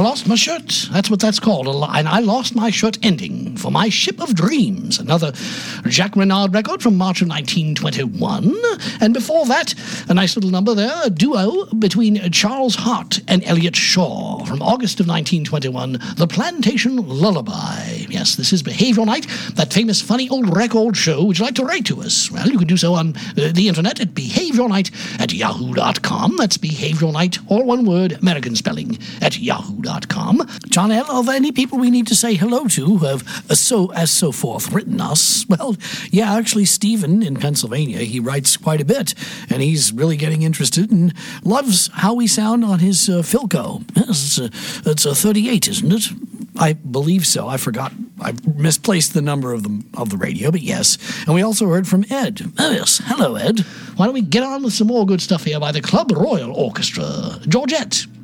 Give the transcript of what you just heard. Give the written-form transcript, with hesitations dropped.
lost my shirt. That's what that's called. And I lost my shirt ending for my Ship of Dreams, another Jacques Renard record from March of 1921. And before that, a nice little number there, a duo between Charles Hart and Elliot Shaw from August of 1921, The Plantation Lullaby. Yes, this is Behavioral Night, that famous funny old record show. Would you like to write to us? Well, you can do so on the internet at behavioralnight@yahoo.com. That's Behavioral Night, all one word, American spelling, at yahoo.com. John L., are there any people we need to say hello to who have so forth written us? Well, yeah, actually, Stephen in Pennsylvania, he writes quite a bit, and he's really getting interested and loves how we sound on his Philco. Yes, it's a 38, isn't it? I believe so. I forgot. I misplaced the number of the radio, but yes. And we also heard from Ed. Oh, yes. Hello, Ed. Why don't we get on with some more good stuff here by the Club Royal Orchestra. Georgette.